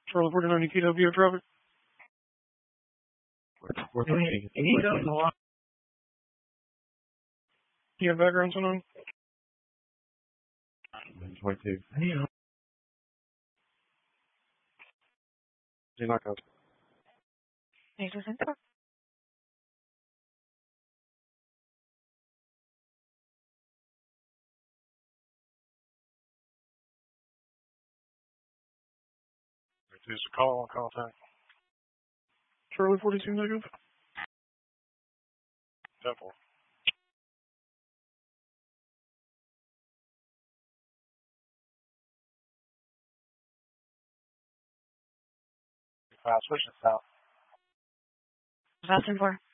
Charlie 49 KW traffic. You have background on? 22. Knockouts. There's a call on contact. Charlie 42 negative. Temple. Switching south. Austin 4.